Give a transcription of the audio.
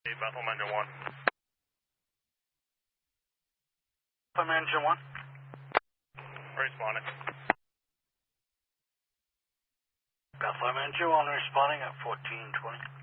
Bethlehem Engine 1. Bethlehem Engine 1. Responding. Bethlehem Engine 1 responding at 1420.